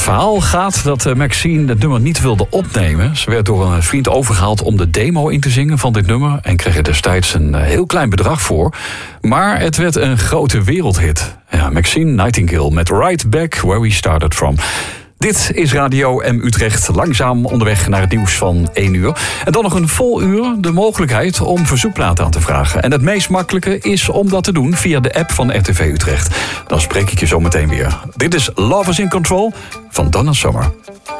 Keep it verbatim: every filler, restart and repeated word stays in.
verhaal gaat dat Maxine het nummer niet wilde opnemen. Ze werd door een vriend overgehaald om de demo in te zingen van dit nummer en kreeg er destijds een heel klein bedrag voor. Maar het werd een grote wereldhit. Ja, Maxine Nightingale met Right Back Where We Started From. Dit is Radio M Utrecht, langzaam onderweg naar het nieuws van één uur. En dan nog een vol uur de mogelijkheid om verzoekplaten aan te vragen. En het meest makkelijke is om dat te doen via de app van R T V Utrecht. Dan spreek ik je zo meteen weer. Dit is Love is in Control van Donna Summer.